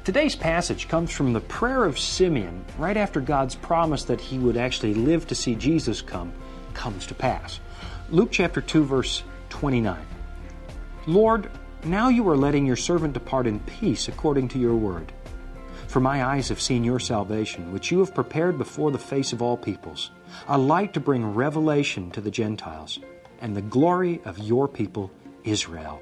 Today's passage comes from the prayer of Simeon right after God's promise that he would actually live to see Jesus comes to pass. Luke chapter 2, verse 29. Lord, now you are letting your servant depart in peace according to your word. For my eyes have seen your salvation, which you have prepared before the face of all peoples, a light to bring revelation to the Gentiles, and the glory of your people Israel.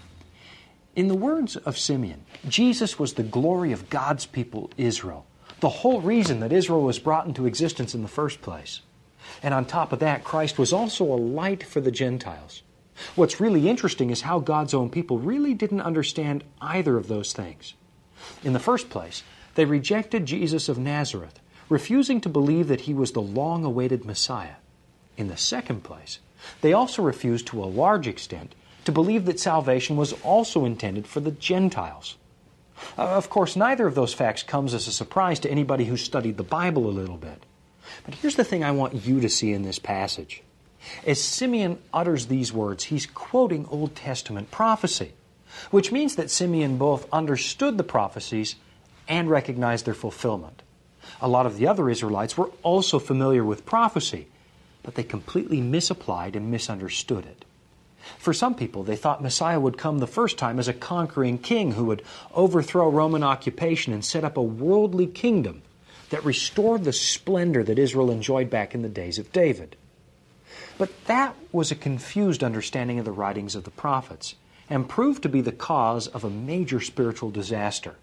In the words of Simeon, Jesus was the glory of God's people Israel, the whole reason that Israel was brought into existence in the first place. And on top of that, Christ was also a light for the Gentiles. What's really interesting is how God's own people really didn't understand either of those things. In the first place, they rejected Jesus of Nazareth, refusing to believe that he was the long-awaited Messiah. In the second place, they also refused to a large extent to believe that salvation was also intended for the Gentiles. Of course, neither of those facts comes as a surprise to anybody who's studied the Bible a little bit. But here's the thing I want you to see in this passage. As Simeon utters these words, he's quoting Old Testament prophecy, which means that Simeon both understood the prophecies and recognized their fulfillment. A lot of the other Israelites were also familiar with prophecy, but they completely misapplied and misunderstood it. For some people, they thought Messiah would come the first time as a conquering king who would overthrow Roman occupation and set up a worldly kingdom that restored the splendor that Israel enjoyed back in the days of David. But that was a confused understanding of the writings of the prophets and proved to be the cause of a major spiritual disaster.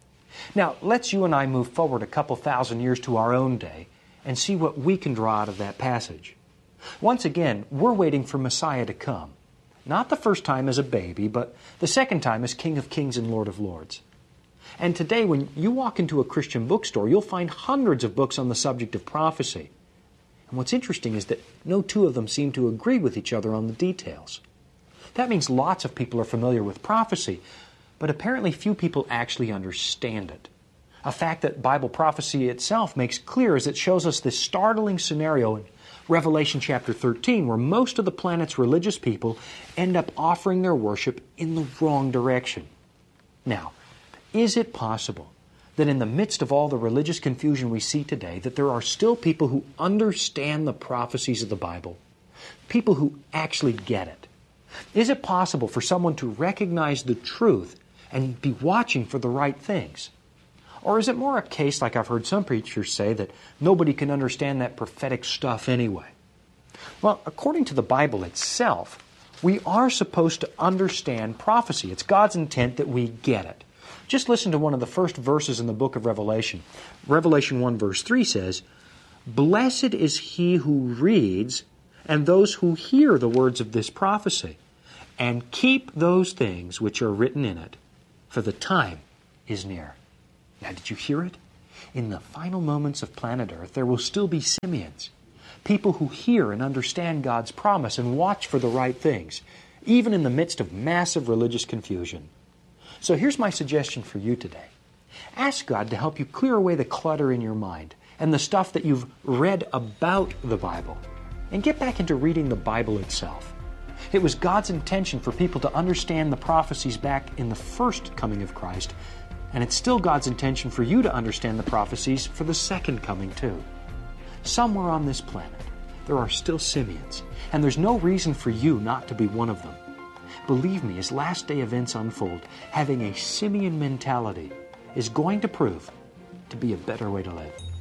Now, let's you and I move forward a couple thousand years to our own day and see what we can draw out of that passage. Once again, we're waiting for Messiah to come. Not the first time as a baby, but the second time as King of Kings and Lord of Lords. And today, when you walk into a Christian bookstore, you'll find hundreds of books on the subject of prophecy. And what's interesting is that no two of them seem to agree with each other on the details. That means lots of people are familiar with prophecy, but apparently few people actually understand it. A fact that Bible prophecy itself makes clear as it shows us this startling scenario in Revelation chapter 13, where most of the planet's religious people end up offering their worship in the wrong direction. Now, is it possible that in the midst of all the religious confusion we see today, that there are still people who understand the prophecies of the Bible? People who actually get it? Is it possible for someone to recognize the truth and be watching for the right things? Or is it more a case, like I've heard some preachers say, that nobody can understand that prophetic stuff anyway? Well, according to the Bible itself, we are supposed to understand prophecy. It's God's intent that we get it. Just listen to one of the first verses in the book of Revelation. Revelation 1 verse 3 says, "Blessed is he who reads and those who hear the words of this prophecy, and keep those things which are written in it, for the time is near." Now, did you hear it? In the final moments of planet Earth, there will still be Simeons, people who hear and understand God's promise and watch for the right things, even in the midst of massive religious confusion. So here's my suggestion for you today. Ask God to help you clear away the clutter in your mind and the stuff that you've read about the Bible, and get back into reading the Bible itself. It was God's intention for people to understand the prophecies back in the first coming of Christ, and it's still God's intention for you to understand the prophecies for the second coming too. Somewhere on this planet, there are still Simeons, and there's no reason for you not to be one of them. Believe me, as last day events unfold, having a Simeon mentality is going to prove to be a better way to live.